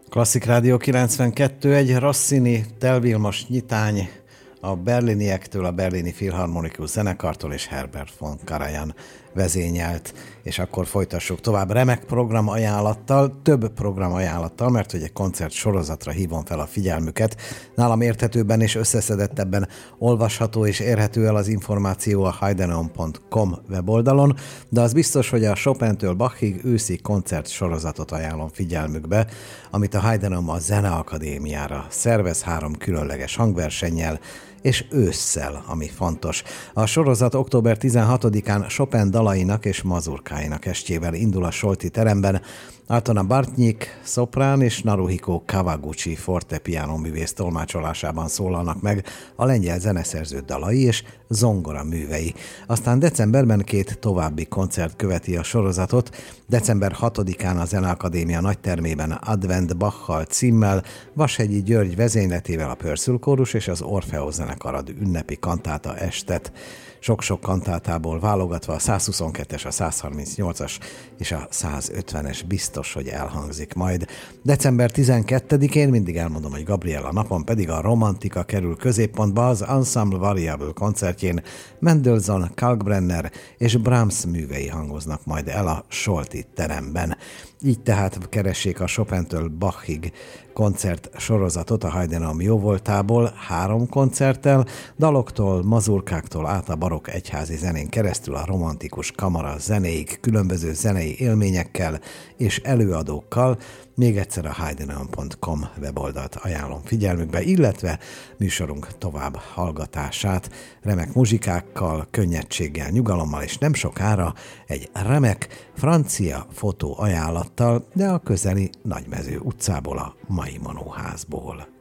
Klasszik Rádió 92, egy Rossini, Tel Vilmos nyitány a berliniektől, a Berlini Filharmonikus Zenekartól és Herbert von Karajan vezényelt, és akkor folytassuk tovább remek programajánlattal, több programajánlattal, mert hogy egy koncert sorozatra hívom fel a figyelmüket. Nálam érthetőbben és összeszedettebben olvasható és érhető el az információ a heideneum.com weboldalon, de az biztos, hogy a Chopintől Bachig őszi koncert sorozatot ajánlom figyelmükbe, amit a Heideneum a Zeneakadémiára szervez 3 különleges hangversennyel, és ősszel, ami fontos. A sorozat október 16-án Chopin dalainak és mazurkáinak estjével indul a Solti teremben. Altona Bartnyik, szoprán és Naruhiko Kawaguchi fortepiano művész tolmácsolásában szólalnak meg a lengyel zeneszerző dalai és zongora művei. Aztán decemberben 2 további koncert követi a sorozatot. December 6-án a Zeneakadémia nagytermében Advent Bachal címmel, Vashegyi György vezényletével a Pörsül kórus és az Orfeó zenekar ad ünnepi kantáta estet. Sok-sok kantátából válogatva a 122-es, a 138-as és a 150-es biztos, hogy elhangzik majd. December 12-én mindig elmondom, hogy Gabriella napon pedig a romantika kerül középpontba az Ensemble Variable koncertjén. Mendelssohn, Kalkbrenner és Brahms művei hangoznak majd el a Solti teremben. Így tehát keressék a Chopintől Bachig koncert sorozatot a Heideneum jóvoltából 3 koncerttel, daloktól, mazurkáktól át a barokk egyházi zenén keresztül a romantikus kamara zenéig, különböző zenei élményekkel és előadókkal. Még egyszer a heideneum.com weboldalt ajánlom figyelmükbe, illetve műsorunk tovább hallgatását remek muzsikákkal, könnyedséggel, nyugalommal és nem sokára egy remek francia fotó ajánlattal, de a közeli Nagymező utcából, a Mai Manóházból.